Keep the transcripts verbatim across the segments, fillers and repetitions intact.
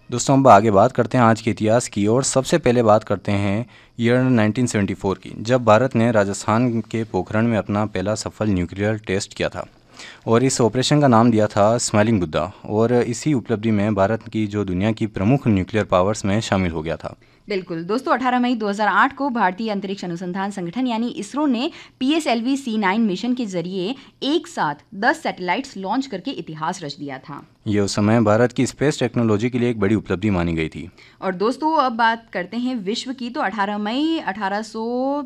दोस्तों अब आगे बात करते हैं आज के इतिहास की और सबसे पहले बात करते हैं ईयर नाइनटीन सेवेंटी फोर की, जब भारत ने राजस्थान के पोखरण में अपना पहला सफल न्यूक्लियर टेस्ट किया था और इस ऑपरेशन का नाम दिया था स्माइलिंग बुद्धा। और इसी उपलब्धि में भारत की जो दुनिया की प्रमुख न्यूक्लियर पावर्स में शामिल हो गया था। बिल्कुल दोस्तों, अठारह मई दो हज़ार आठ को भारतीय अंतरिक्ष अनुसंधान संगठन यानी इसरो ने पी एस एल वी सी नाइन मिशन के जरिए एक साथ दस सैटेलाइट्स लॉन्च करके इतिहास रच दिया था। ये उस समय भारत की स्पेस टेक्नोलॉजी के लिए एक बड़ी उपलब्धि मानी गई थी। और दोस्तों अब बात करते हैं विश्व की, तो अठारह मई अठारह सौ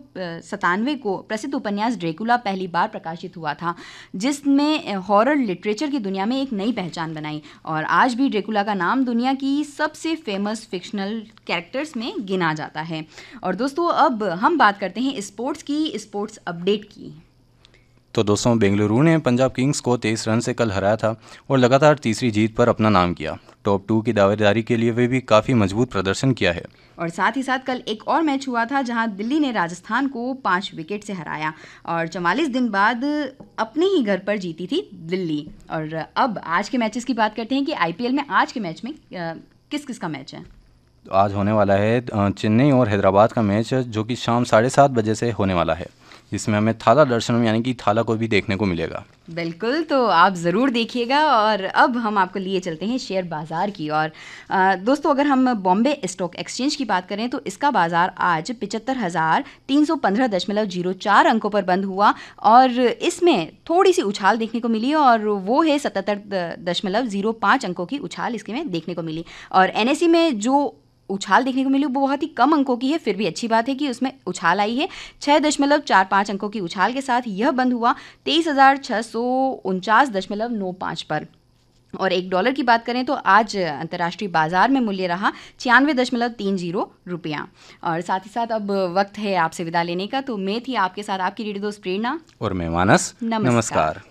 सतानवे को प्रसिद्ध उपन्यास ड्रेकुला पहली बार प्रकाशित हुआ था, जिसमें हॉरर लिटरेचर की दुनिया में एक नई पहचान बनाई। और आज भी ड्रेकुला का नाम दुनिया की सबसे फेमस फिक्शनल कैरेक्टर्स में गिना जाता है। और दोस्तों अब हम बात करते हैं स्पोर्ट्स की, स्पोर्ट्स अपडेट की। तो दोस्तों बेंगलुरु ने पंजाब किंग्स को तेईस रन से कल हराया था और लगातार तीसरी जीत पर अपना नाम किया। टॉप टू की दावेदारी के लिए वे भी काफ़ी मजबूत प्रदर्शन किया है। और साथ ही साथ कल एक और मैच हुआ था जहां दिल्ली ने राजस्थान को पाँच विकेट से हराया और चवालीस दिन बाद अपने ही घर पर जीती थी दिल्ली। और अब आज के मैचेस की बात करते हैं कि आई पी एल में आज के मैच में किस किस का मैच है। तो आज होने वाला है चेन्नई और हैदराबाद का मैच, जो कि शाम साढ़े सात बजे से होने वाला है। इसमें हमें थाला दर्शनम यानी कि थाला को भी देखने को मिलेगा। बिल्कुल, तो आप ज़रूर देखिएगा। और अब हम आपको लिए चलते हैं शेयर बाज़ार की। और आ, दोस्तों अगर हम बॉम्बे स्टॉक एक्सचेंज की बात करें तो इसका बाज़ार आज पिचहत्तर हज़ार तीन सौ पंद्रह दशमलव जीरो चार अंकों पर बंद हुआ और इसमें थोड़ी सी उछाल देखने को मिली और वो है सतहत्तर दशमलव जीरो पाँच अंकों की उछाल इसके में देखने को मिली। और एन एस ई में जो उछाल देखने को मिली वो बहुत ही कम अंकों की है, फिर भी अच्छी बात है कि उसमें उछाल आई है। छः दशमलव चार पाँच अंकों की उछाल के साथ यह बंद हुआ तेईस हज़ार छः सौ उनचास दशमलव नौ पाँच पर। और एक डॉलर की बात करें तो आज अंतर्राष्ट्रीय बाजार में मूल्य रहा छियानवे दशमलव तीन जीरो रुपया। और साथ ही साथ अब वक्त है आपसे विदा लेने का। तो मैं थी आपके साथ आपकी रेडियो दोस्त प्रेरणा और मैं मानस। नमस्कार, नमस्कार।